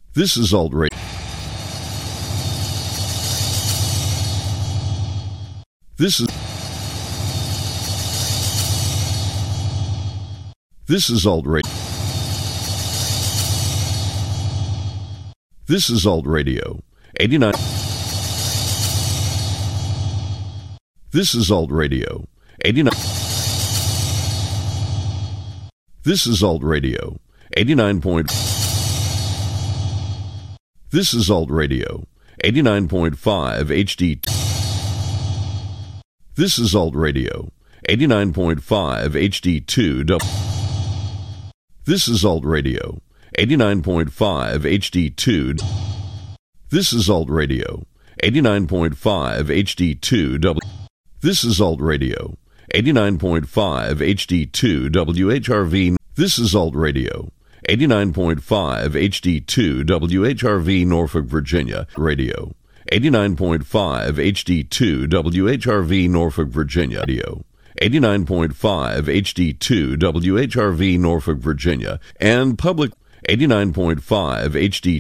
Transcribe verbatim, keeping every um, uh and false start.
This is Alt Radio. This is This is Alt Radio. This is Alt Radio. eighty-nine. This is Alt Radio. eighty-nine. This is Alt Radio. eighty-nine point. This is Alt Radio. eighty-nine point five H D. This is Alt Radio. eighty-nine point five H D two. This is Alt Radio. eighty-nine point five H D two. This is Alt Radio. eighty-nine point five H D two W. This is Alt Radio. eighty-nine point five H D two W H R V. This is Alt Radio. eighty-nine point five H D two W H R V Norfolk, Virginia. Radio. eighty-nine point five H D two W H R V Norfolk, Virginia. Radio. eighty-nine point five H D two W H R V Norfolk, Virginia. And public eighty-nine point five H D